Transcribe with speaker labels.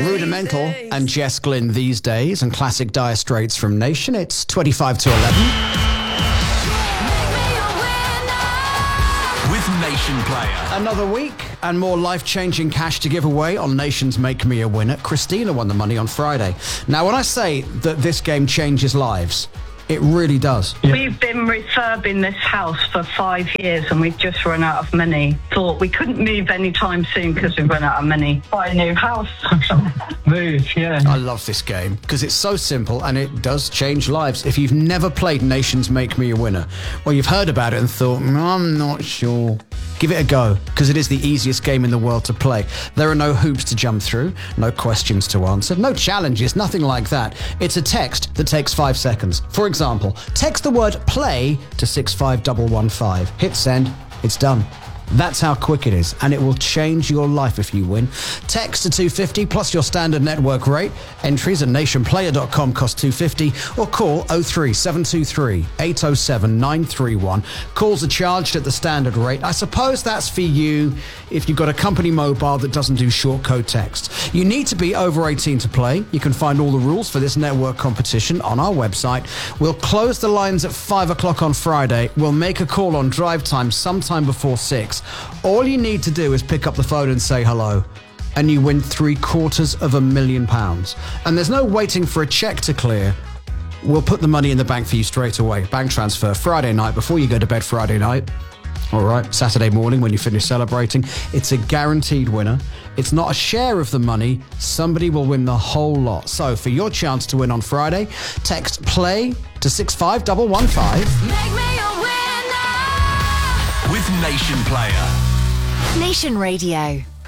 Speaker 1: Rudimental and Jess Glynn these days, and classic Dire Straits from Nation. It's 25 to 11.
Speaker 2: With Nation Player.
Speaker 1: Another week and more life-changing cash to give away on Nation's Make Me a Winner. Christina won the money on Friday. Now, when I say that this game changes lives, it really does.
Speaker 3: We've been refurbing this house for 5 years and we've just run out of money. Thought we couldn't move anytime soon because we've run out of money. Buy a new house.
Speaker 4: Move, yeah.
Speaker 1: I love this game because it's so simple and it does change lives. If you've never played Nation's Make Me a Winner, well, you've heard about it and thought, I'm not sure. Give it a go because it is the easiest game in the world to play. There are no hoops to jump through, no questions to answer, no challenges, nothing like that. It's a text that takes 5 seconds. For example, text the word play to 65115. Hit send, it's done. That's how quick it is, and it will change your life if you win. Text to 250 plus your standard network rate. Entries at nationplayer.com cost 250 or call 03723 807 931. Calls are charged at the standard rate. I suppose that's for you if you've got a company mobile that doesn't do short code text. You need to be over 18 to play. You can find all the rules for this network competition on our website. We'll close the lines at 5 o'clock on Friday. We'll make a call on drive time sometime before 6. All you need to do is pick up the phone and say hello, and you win £750,000. And there's no waiting for a check to clear. We'll put the money in the bank for you straight away. Bank transfer Friday night before you go to bed Friday night. All right, Saturday morning when you finish celebrating. It's a guaranteed winner. It's not a share of the money. Somebody will win the whole lot. So for your chance to win on Friday, text PLAY to 65115.
Speaker 5: Make me a winner
Speaker 2: With Nation Player.
Speaker 5: Nation Radio.